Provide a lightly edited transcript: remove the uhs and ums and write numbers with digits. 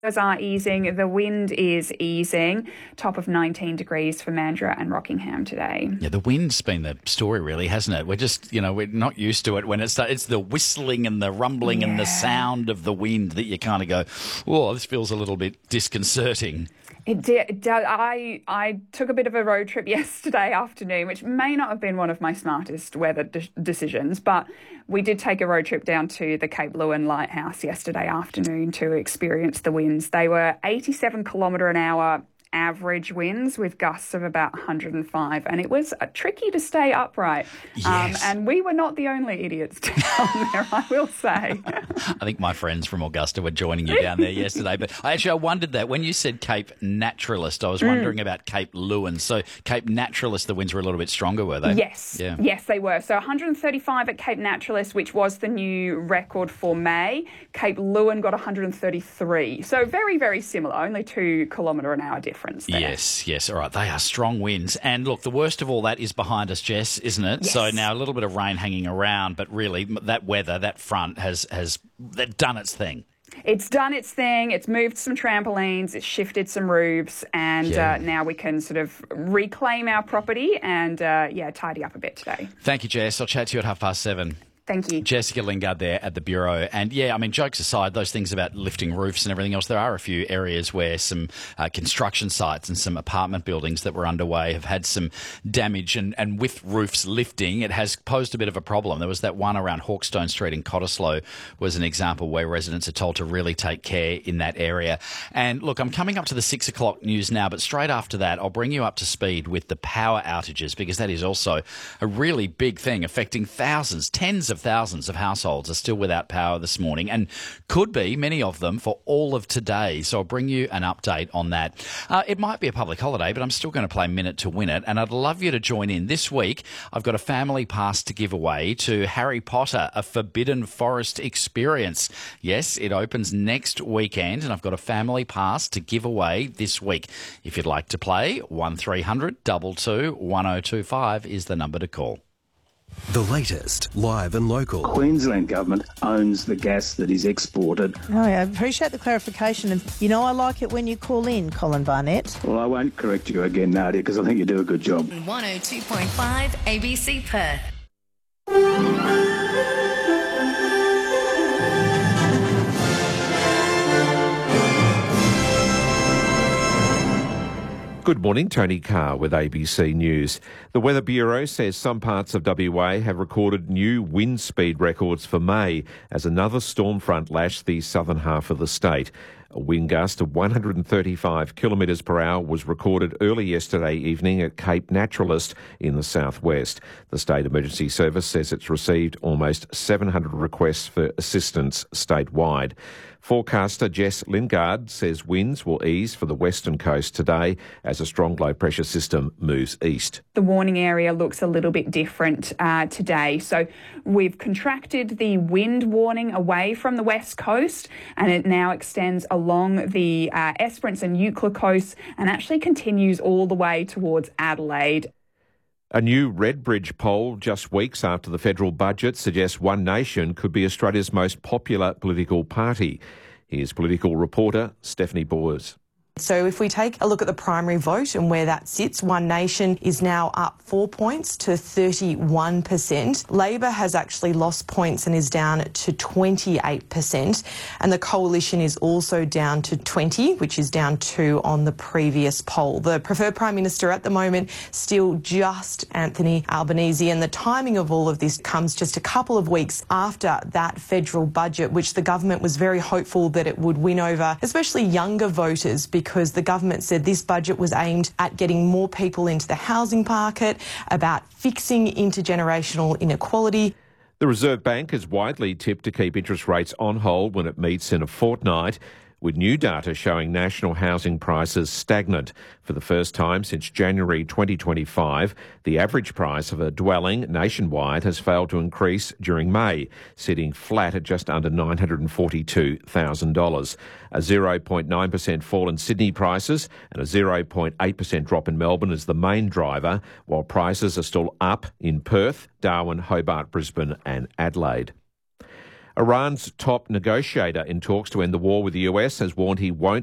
Those are easing. The wind is easing. Top of 19 degrees for Mandurah and Rockingham today. Yeah, the wind's been the story, really, hasn't it? We're just, we're not used to it when it's the whistling and the rumbling and the sound of the wind that you kind of go, oh, this feels a little bit disconcerting. It did. I took a bit of a road trip yesterday afternoon, which may not have been one of my smartest weather decisions, but we did take a road trip down to the Cape Leeuwin Lighthouse yesterday afternoon to experience the winds. They were 87 kilometre an hour average winds with gusts of about 105, and it was tricky to stay upright. Yes. And we were not the only idiots down there, I will say. I think my friends from Augusta were joining you down there yesterday, but I wondered that when you said Cape Naturalist, I was wondering about Cape Leeuwin. So Cape Naturalist, the winds were a little bit stronger, were they? Yes. Yeah. Yes, they were. So 135 at Cape Naturalist, which was the new record for May. Cape Leeuwin got 133. So very, very similar, only 2 kilometre an hour difference there. Yes. All right, they are strong winds. And look, the worst of all that is behind us, Jess, isn't it? Yes. So now a little bit of rain hanging around, but really that weather, that front has done its thing. It's done its thing. It's moved some trampolines. It's shifted some roofs. And now we can sort of reclaim our property and, tidy up a bit today. Thank you, Jess. I'll chat to you at 7:30. Thank you. Jessica Lingard there at the Bureau. And, jokes aside, those things about lifting roofs and everything else, there are a few areas where some construction sites and some apartment buildings that were underway have had some damage. And with roofs lifting, it has posed a bit of a problem. There was that one around Hawkstone Street in Cottesloe was an example where residents are told to really take care in that area. And, look, I'm coming up to the 6 o'clock news now, but straight after that, I'll bring you up to speed with the power outages, because that is also a really big thing affecting thousands, tens of thousands of households are still without power this morning, and could be, many of them, for all of today. So I'll bring you an update on that. It might be a public holiday, but I'm still going to play Minute to Win It, and I'd love you to join in. This week, I've got a family pass to give away to Harry Potter, a Forbidden Forest experience. Yes, it opens next weekend, and I've got a family pass to give away this week. If you'd like to play, 1300 22 1025 is the number to call. The latest, live and local. Queensland Government owns the gas that is exported. Oh, I appreciate the clarification. And, I like it when you call in, Colin Barnett. Well, I won't correct you again, Nadia, because I think you do a good job. 102.5 ABC Perth. Good morning, Tony Carr with ABC News. The Weather Bureau says some parts of WA have recorded new wind speed records for May as another storm front lashed the southern half of the state. A wind gust of 135 kilometres per hour was recorded early yesterday evening at Cape Naturalist in the southwest. The State Emergency Service says it's received almost 700 requests for assistance statewide. Forecaster Jess Lingard says winds will ease for the western coast today as a strong low pressure system moves east. The warning area looks a little bit different today. So we've contracted the wind warning away from the west coast, and it now extends along the Esperance and Eucla coasts and actually continues all the way towards Adelaide. A new Redbridge poll just weeks after the federal budget suggests One Nation could be Australia's most popular political party. Here's political reporter Stephanie Boers. So if we take a look at the primary vote and where that sits, One Nation is now up 4 points to 31%. Labor has actually lost points and is down to 28%. And the Coalition is also down to 20, which is down 2 on the previous poll. The preferred Prime Minister at the moment, still just Anthony Albanese. And the timing of all of this comes just a couple of weeks after that federal budget, which the government was very hopeful that it would win over, especially younger voters, because the government said this budget was aimed at getting more people into the housing market, about fixing intergenerational inequality. The Reserve Bank is widely tipped to keep interest rates on hold when it meets in a fortnight, with new data showing national housing prices stagnant. For the first time since January 2025, the average price of a dwelling nationwide has failed to increase during May, sitting flat at just under $942,000. A 0.9% fall in Sydney prices and a 0.8% drop in Melbourne is the main driver, while prices are still up in Perth, Darwin, Hobart, Brisbane and Adelaide. Iran's top negotiator in talks to end the war with the US has warned he won't